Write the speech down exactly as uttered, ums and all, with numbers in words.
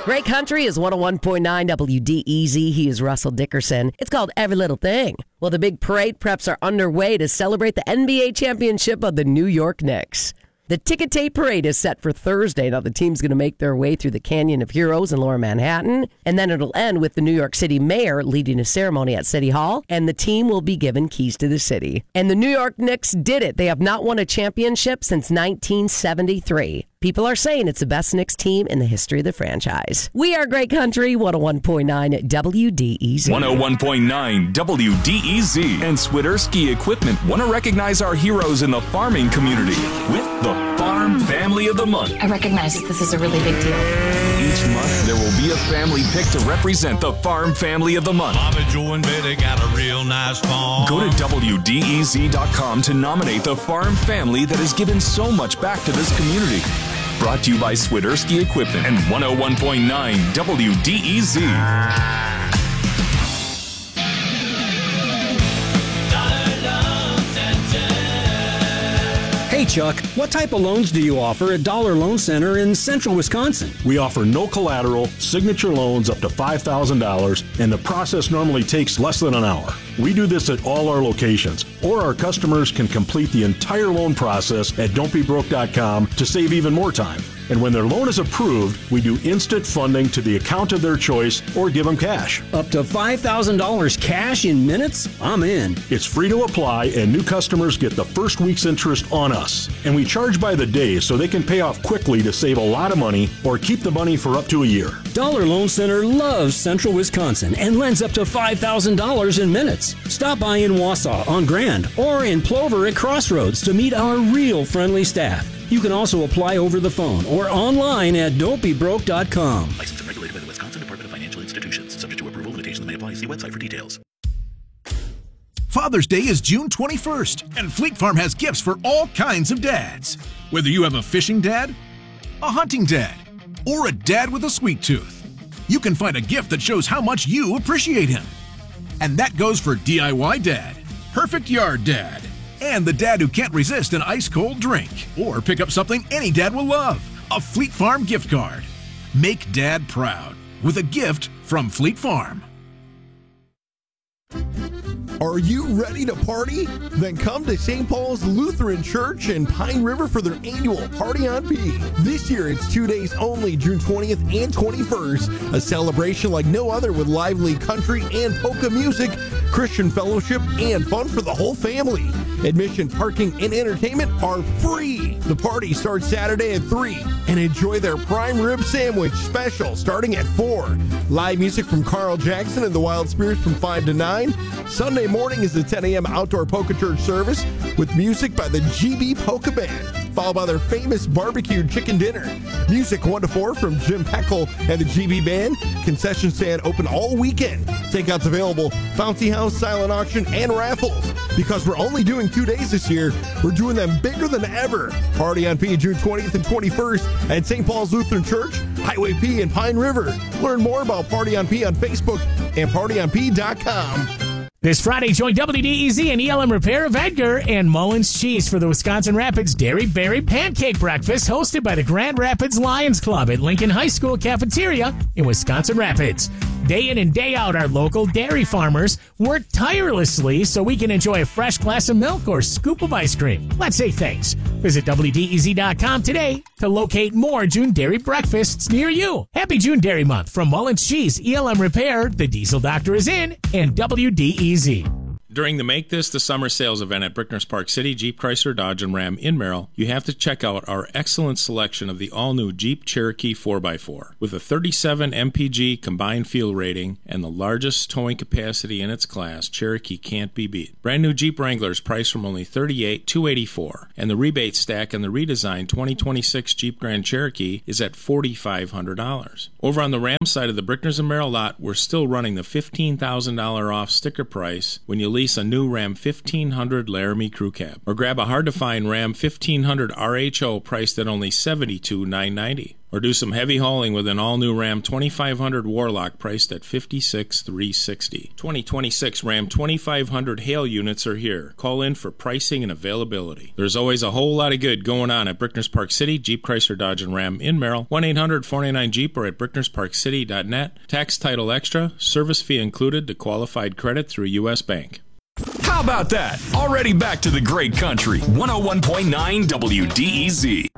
Great Country is one oh one point nine W D E Z. He is Russell Dickerson. It's called Every Little Thing. Well, the big parade preps are underway to celebrate the N B A championship of the New York Knicks. The Ticket Tape Parade is set for Thursday. Now, the team's going to make their way through the Canyon of Heroes in Lower Manhattan, and then it'll end with the New York City mayor leading a ceremony at City Hall, and the team will be given keys to the city. And the New York Knicks did it. They have not won a championship since nineteen seventy-three. People are saying it's the best Knicks team in the history of the franchise. We are Great Country, one oh one point nine W D E Z. one oh one point nine W D E Z and Swiderski Equipment want to recognize our heroes in the farming community with the Farm Family of the Month. I recognize that this is a really big deal. Each month, there will be a family pick to represent the Farm Family of the Month. Bobby, Joe, and Betty got a real nice farm. Go to W D E Z dot com to nominate the farm family that has given so much back to this community. Brought to you by Swiderski Equipment and one oh one point nine W D E Z. Hey, Chuck, what type of loans do you offer at Dollar Loan Center in central Wisconsin? We offer no collateral, signature loans up to five thousand dollars, and the process normally takes less than an hour. We do this at all our locations, or our customers can complete the entire loan process at don't be broke dot com to save even more time. And when their loan is approved, we do instant funding to the account of their choice or give them cash. Up to five thousand dollars cash in minutes? I'm in. It's free to apply, and new customers get the first week's interest on us. And we charge by the day so they can pay off quickly to save a lot of money or keep the money for up to a year. Dollar Loan Center loves central Wisconsin and lends up to five thousand dollars in minutes. Stop by in Wausau on Grand or in Plover at Crossroads to meet our real friendly staff. You can also apply over the phone or online at don't be broke dot com. Licensed and regulated by the Wisconsin Department of Financial Institutions. Subject to approval, limitations may apply. See website for details. Father's Day is June twenty-first, and Fleet Farm has gifts for all kinds of dads. Whether you have a fishing dad, a hunting dad, or a dad with a sweet tooth, you can find a gift that shows how much you appreciate him. And that goes for D I Y dad, perfect yard dad, and the dad who can't resist an ice-cold drink. Or pick up something any dad will love, a Fleet Farm gift card. Make Dad proud with a gift from Fleet Farm. Are you ready to party? Then come to Saint Paul's Lutheran Church in Pine River for their annual Party on P. This year it's two days only, June twentieth and twenty-first. A celebration like no other with lively country and polka music, Christian fellowship, and fun for the whole family. Admission, parking, and entertainment are free. The party starts Saturday at three, and enjoy their prime rib sandwich special starting at four. Live music from Carl Jackson and the Wild Spirits from five to nine. Sunday morning is the ten a.m. outdoor polka church service with music by the G B Polka Band, followed by their famous barbecued chicken dinner. Music one to four from Jim Peckel and the G B Band. Concession stand open all weekend. Takeouts available, Founty House, silent auction, and raffles. Because we're only doing two days this year, we're doing them bigger than ever. Party on P June twentieth and twenty-first at Saint Paul's Lutheran Church, Highway P in Pine River. Learn more about Party on P on Facebook and party on p dot com. This Friday, join W D E Z and E L M Repair of Edgar and Mullins Cheese for the Wisconsin Rapids Dairy Berry Pancake Breakfast hosted by the Grand Rapids Lions Club at Lincoln High School Cafeteria in Wisconsin Rapids. Day in and day out, our local dairy farmers work tirelessly so we can enjoy a fresh glass of milk or scoop of ice cream. Let's say thanks. Visit W D E Z dot com today to locate more June dairy breakfasts near you. Happy June Dairy Month from Mullins Cheese, E L M Repair, The Diesel Doctor is in, and W D E Z. During the Make This the Summer sales event at Brickner's Park City, Jeep, Chrysler, Dodge, and Ram in Merrill, you have to check out our excellent selection of the all-new Jeep Cherokee four by four. With a thirty-seven M P G combined fuel rating and the largest towing capacity in its class, Cherokee can't be beat. Brand new Jeep Wranglers priced from only thirty-eight thousand two hundred eighty-four dollars, and the rebate stack on the redesigned twenty twenty-six Jeep Grand Cherokee is at four thousand five hundred dollars. Over on the Ram side of the Brickner's and Merrill lot, we're still running the fifteen thousand dollars off sticker price when you lease a new Ram fifteen hundred Laramie Crew Cab. Or grab a hard-to-find Ram fifteen hundred R H O priced at only seventy-two thousand nine hundred ninety dollars. Or do some heavy hauling with an all-new Ram twenty-five hundred Warlock priced at fifty-six thousand three hundred sixty dollars. twenty twenty-six Ram twenty-five hundred Hail units are here. Call in for pricing and availability. There's always a whole lot of good going on at Brickner's Park City, Jeep, Chrysler, Dodge, and Ram in Merrill. one eight hundred four nine nine Jeep or at brickners park city dot net. Tax title extra. Service fee included to qualified credit through U S Bank. How about that? Already back to the great country. one oh one point nine W D E Z.